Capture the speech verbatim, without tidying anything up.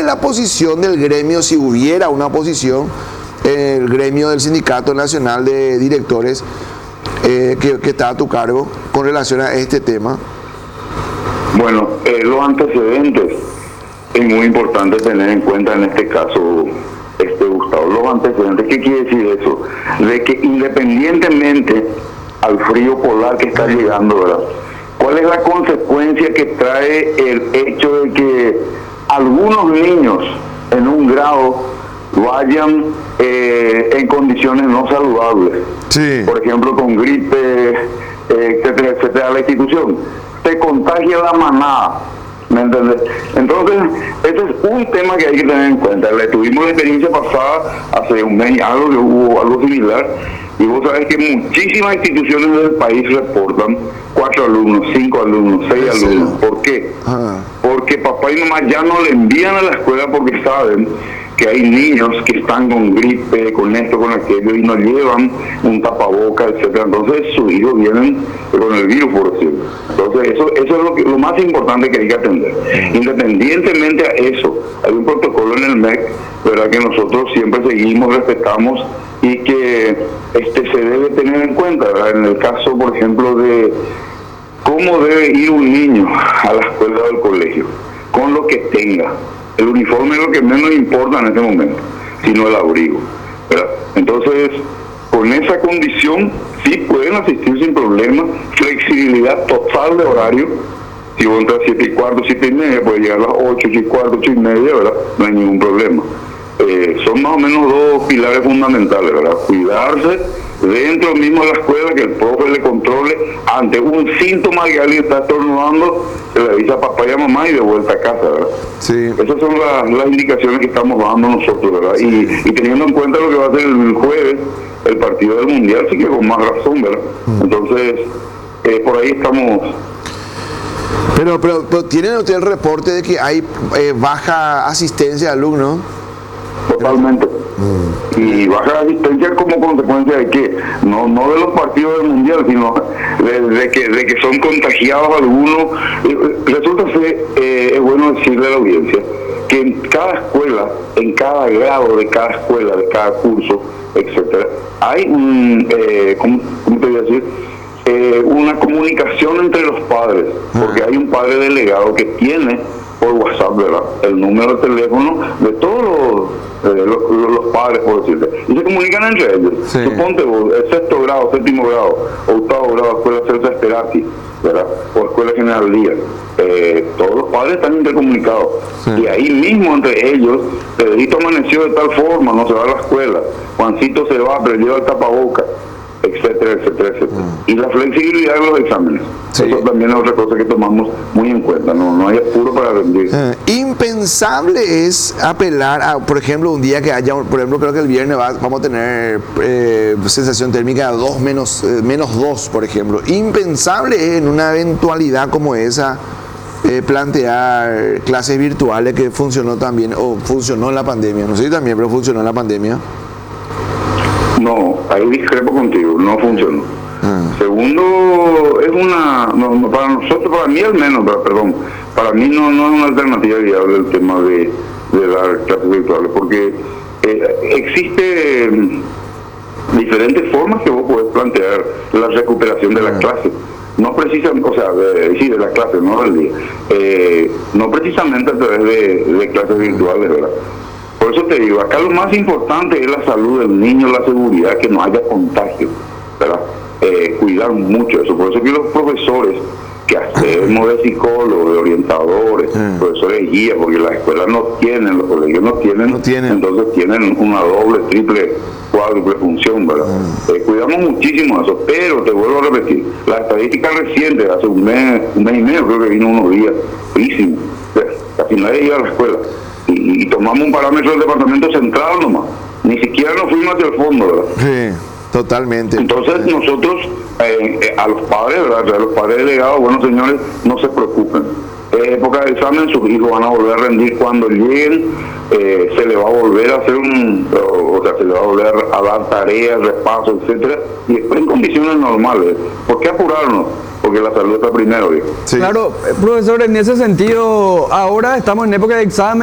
es la posición del gremio, si hubiera una posición, eh, el gremio del Sindicato Nacional de Directores eh, que, que está a tu cargo con relación a este tema? Bueno, eh, los antecedentes es muy importante tener en cuenta en este caso, este Gustavo. Los antecedentes, ¿qué quiere decir eso? De que independientemente al frío polar que está llegando, ¿verdad? ¿Cuál es la consecuencia que trae el hecho de que algunos niños en un grado vayan eh, en condiciones no saludables? Sí. Por ejemplo, con gripe, eh, etcétera, etcétera, la institución te contagia la manada, ¿me entiendes? Entonces, ese es un tema que hay que tener en cuenta. Le tuvimos la experiencia pasada, hace un mes algo que hubo algo similar, y vos sabés que muchísimas instituciones del país reportan cuatro alumnos, cinco alumnos, seis ¿Sí? alumnos. ¿Por qué? Ah. Porque papá y mamá ya no le envían a la escuela porque saben que hay niños que están con gripe, con esto, con aquello, y no llevan un tapaboca, etcétera. Entonces sus hijos vienen con el virus, por decirlo. Entonces eso, eso es lo, que, lo más importante que hay que atender. Independientemente a eso, hay un protocolo en el M E C, ¿verdad?, que nosotros siempre seguimos, respetamos, y que este se debe tener en cuenta, ¿verdad? En el caso, por ejemplo, de cómo debe ir un niño a la escuela o al colegio, con lo que tenga. El uniforme es lo que menos importa en este momento, sino el abrigo, ¿verdad? Entonces, con esa condición, sí pueden asistir sin problema, flexibilidad total de horario. Si vos entras a siete y cuarto, siete y media, puede llegar a las ocho, ocho y cuarto, ocho y media, ¿verdad? No hay ningún problema. Eh, son más o menos dos pilares fundamentales, ¿verdad? Cuidarse dentro mismo de la escuela, que el profe le controle. Ante un síntoma que alguien está estornudando, se le avisa a papá y a mamá y de vuelta a casa, ¿verdad? Sí. Esas son las, las indicaciones que estamos dando nosotros, ¿verdad? Sí. Y, y teniendo en cuenta lo que va a ser el jueves, el partido del Mundial, sí que con más razón, ¿verdad? Mm. Entonces, eh, por ahí estamos. Pero, pero, pero ¿tienen usted el reporte de que hay eh, baja asistencia de alumnos? Totalmente. Mm. Y baja asistencia como consecuencia de que no no de los partidos del Mundial, sino de, de que de que son contagiados algunos. Resulta ser, eh, es bueno decirle a la audiencia que en cada escuela, en cada grado de cada escuela, de cada curso, etcétera, hay un, eh, ¿cómo, cómo te voy a decir? Eh, una comunicación entre los padres, porque hay un padre delegado que tiene por WhatsApp, ¿verdad?, el número de teléfono de todos los, eh, los, los padres, por decirte, y se comunican entre ellos. Sí. Suponte vos, el sexto grado, séptimo grado, octavo grado, escuela Celsa Esperati, ¿verdad?, o escuela General Díaz, eh, todos los padres están intercomunicados. Sí. Y ahí mismo entre ellos, Pedrito amaneció de tal forma, no se va a la escuela, Juancito se va, pero lleva el tapaboca, etcétera, etcétera, etcétera. Mm. Y la flexibilidad de los exámenes. Sí. Eso también es otra cosa que tomamos muy en cuenta, no, no hay apuro para rendir. Eh, impensable es apelar a, por ejemplo, un día que haya, por ejemplo, creo que el viernes va, vamos a tener eh, sensación térmica de dos menos, eh, menos dos, por ejemplo. Impensable es en una eventualidad como esa eh, plantear clases virtuales, que funcionó también, o funcionó en la pandemia, no sé si también, pero funcionó en la pandemia. No, ahí discrepo contigo, no funcionó. Ah. Segundo, es una, no, no, para nosotros, para mí al menos, para, perdón, para mí no, no es una alternativa viable el tema de, de dar clases virtuales, porque eh, existe diferentes formas que vos podés plantear la recuperación de la clase. No precisamente, o sea, de, sí, de la clase, no del día. Eh, no precisamente a través de, de clases virtuales, ¿verdad? Por eso te digo, acá lo más importante es la salud del niño, la seguridad, que no haya contagio, ¿verdad? Eh, cuidar mucho eso. Por eso que los profesores que hacemos de psicólogos, de orientadores, mm. profesores guías, porque las escuelas no tienen, los colegios no tienen, no tienen. Entonces tienen una doble, triple, cuádruple función, ¿verdad? Mm. Eh, cuidamos muchísimo eso, pero te vuelvo a repetir, la estadística reciente, hace un mes, un mes y medio, creo que vino unos días, feísimo, casi nadie iba a la escuela. Y, y tomamos un parámetro del departamento central nomás, ni siquiera nos fuimos hacia el fondo, ¿verdad? Sí, totalmente. Entonces sí. nosotros, eh, eh, a los padres, ¿verdad?, a los padres delegados, bueno señores, no se preocupen, es época de examen, sus hijos van a volver a rendir cuando lleguen, eh, se le va a volver a hacer un, o, o sea, se le va a volver a dar tareas, repasos, etcétera, y después en condiciones normales. ¿Por qué apurarnos? Porque la salud está primero, ¿sí? Claro, profesor, en ese sentido, ahora estamos en época de examen.